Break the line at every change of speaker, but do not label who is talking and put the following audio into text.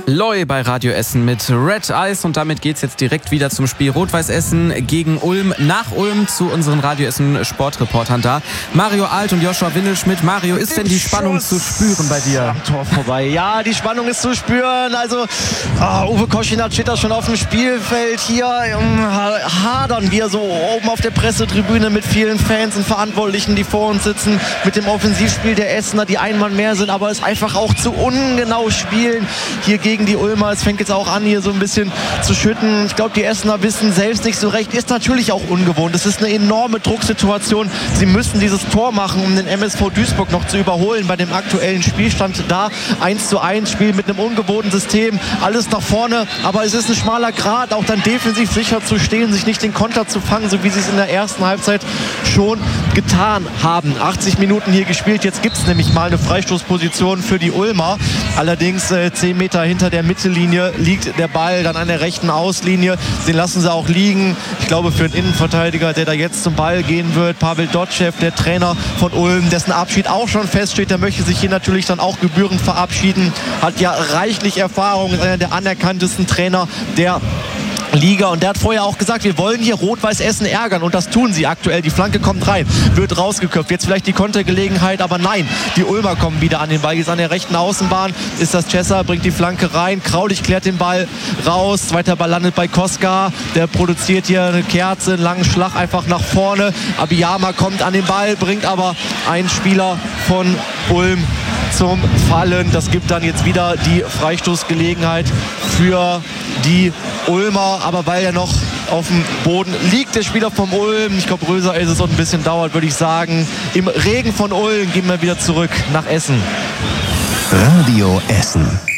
Loy bei Radio Essen mit Red Eyes und damit geht's jetzt direkt wieder zum Spiel Rot-Weiß Essen gegen Ulm. Nach Ulm zu unseren Radio Essen Sportreportern da. Mario Alt und Joshua Windelschmidt. Mario, ist denn die Spannung zu spüren bei dir?
Am Tor vorbei. Ja, die Spannung ist zu spüren. Also Uwe Koschinat steht da schon auf dem Spielfeld. Hier hadern wir so oben auf der Pressetribüne mit vielen Fans und Verantwortlichen, die vor uns sitzen, mit dem Offensivspiel der Essener, die ein Mann mehr sind, aber es einfach auch zu ungenau spielen hier gegen die Ulmer. Es fängt jetzt auch an, hier so ein bisschen zu schütten. Ich glaube, die Essener wissen selbst nicht so recht. Ist natürlich auch ungewohnt. Es ist eine enorme Drucksituation. Sie müssen dieses Tor machen, um den MSV Duisburg noch zu überholen bei dem aktuellen Spielstand da. 1:1 Spiel mit einem ungewohnten System. Alles nach vorne, aber es ist ein schmaler Grat, auch dann defensiv sicher zu stehen, sich nicht den Konter zu fangen, so wie sie es in der ersten Halbzeit schon getan haben. 80 Minuten hier gespielt. Jetzt gibt es nämlich mal eine Freistoßposition für die Ulmer. Allerdings 10 Meter hinter der Mittellinie liegt der Ball dann an der rechten Auslinie. Den lassen sie auch liegen. Ich glaube, für einen Innenverteidiger, der da jetzt zum Ball gehen wird, Pavel Dotschew, der Trainer von Ulm, dessen Abschied auch schon feststeht, der möchte sich hier natürlich dann auch gebührend verabschieden. Hat ja reichlich Erfahrung, ist einer der anerkanntesten Trainer der Liga und der hat vorher auch gesagt, wir wollen hier Rot-Weiß Essen ärgern und das tun sie aktuell. Die Flanke kommt rein, wird rausgeköpft. Jetzt vielleicht die Kontergelegenheit, aber nein, die Ulmer kommen wieder an den Ball. Jetzt an der rechten Außenbahn ist das Chesser, bringt die Flanke rein. Kraulich klärt den Ball raus. Zweiter Ball landet bei Koska. Der produziert hier eine Kerze, einen langen Schlag einfach nach vorne. Abiyama kommt an den Ball, bringt aber einen Spieler von Ulm zum Fallen. Das gibt dann jetzt wieder die Freistoßgelegenheit für die Ulmer, aber weil er noch auf dem Boden liegt, der Spieler vom Ulm, ich glaube größer ist es und ein bisschen dauert, würde ich sagen, im Regen von Ulm gehen wir wieder zurück nach Essen.
Radio Essen.